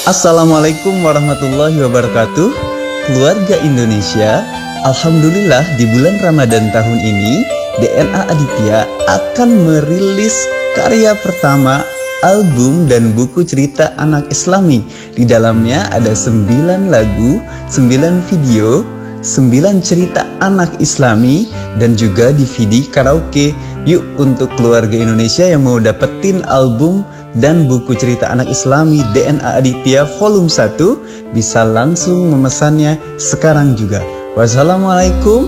Assalamualaikum warahmatullahi wabarakatuh. Keluarga Indonesia, alhamdulillah di bulan Ramadan tahun ini DNA Aditya akan merilis karya pertama, album dan buku cerita anak Islami. Di dalamnya ada 9 lagu, 9 video, 9 cerita anak Islami, dan juga DVD karaoke. Yuk, untuk keluarga Indonesia yang mau dapetin album dan buku cerita anak Islami DNA Aditya volume 1, bisa langsung memesannya sekarang juga. Wassalamualaikum